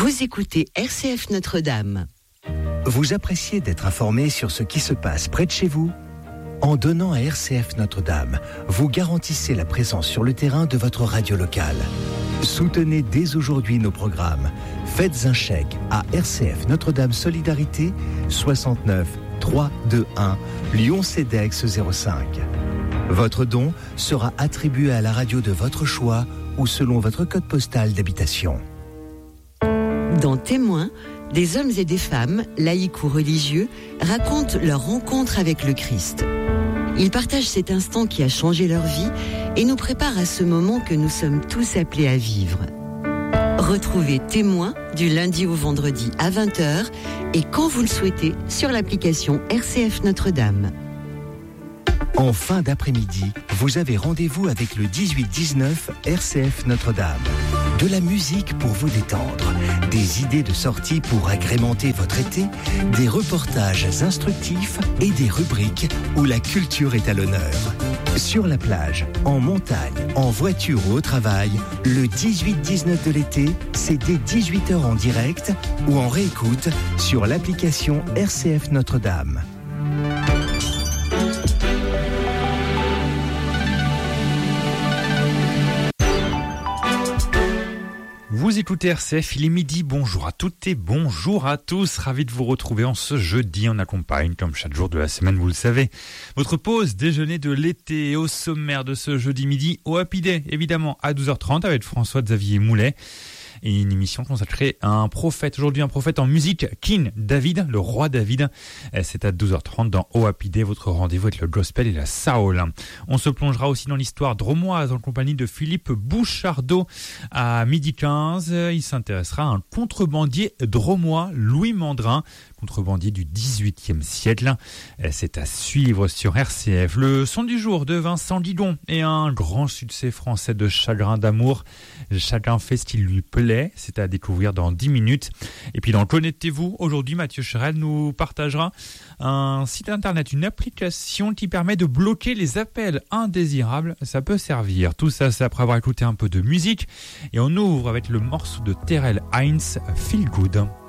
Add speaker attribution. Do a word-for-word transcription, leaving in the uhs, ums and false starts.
Speaker 1: Vous écoutez R C F Notre-Dame.
Speaker 2: Vous appréciez d'être informé sur ce qui se passe près de chez vous ? En donnant à R C F Notre-Dame, vous garantissez la présence sur le terrain de votre radio locale. Soutenez dès aujourd'hui nos programmes. Faites un chèque à R C F Notre-Dame Solidarité soixante-neuf trois cent vingt-et-un Lyon-Cedex zéro cinq. Votre don sera attribué à la radio de votre choix ou selon votre code postal d'habitation.
Speaker 1: Dans Témoins, des hommes et des femmes, laïcs ou religieux, racontent leur rencontre avec le Christ. Ils partagent cet instant qui a changé leur vie et nous préparent à ce moment que nous sommes tous appelés à vivre. Retrouvez Témoins du lundi au vendredi à vingt heures et quand vous le souhaitez sur l'application R C F Notre-Dame.
Speaker 2: En fin d'après-midi, vous avez rendez-vous avec le dix-huit dix-neuf R C F Notre-Dame. De la musique pour vous détendre, des idées de sortie pour agrémenter votre été, des reportages instructifs et des rubriques où la culture est à l'honneur. Sur la plage, en montagne, en voiture ou au travail, le dix-huit dix-neuf de l'été, c'est dès dix-huit heures en direct ou en réécoute sur l'application R C F Notre-Dame.
Speaker 3: Vous écoutez R C F, il est midi, bonjour à toutes et bonjour à tous, ravi de vous retrouver en ce jeudi, on accompagne comme chaque jour de la semaine, vous le savez, votre pause déjeuner de l'été et au sommaire de ce jeudi midi, au Happy Day, évidemment à douze heures trente avec François-Xavier Moulet. Et une émission consacrée à un prophète. Aujourd'hui, un prophète en musique, King David, le roi David. C'est à douze heures trente dans O Happy Day, votre rendez-vous avec le gospel et la soul. On se plongera aussi dans l'histoire dromoise en compagnie de Philippe Bouchardot à midi quinze. Il s'intéressera à un contrebandier dromois, Louis Mandrin, contrebandier du dix-huitième siècle. C'est à suivre sur R C F. Le son du jour de Vincent Guigon et un grand succès français de Chagrin d'amour. Chacun fait ce qui lui plaît, c'est à découvrir dans dix minutes. Et puis dans Connectez-vous, aujourd'hui Mathieu Cherel nous partagera un site internet, une application qui permet de bloquer les appels indésirables. Ça peut servir. Tout ça, c'est après avoir écouté un peu de musique. Et on ouvre avec le morceau de Terrell Hines, Feel Good.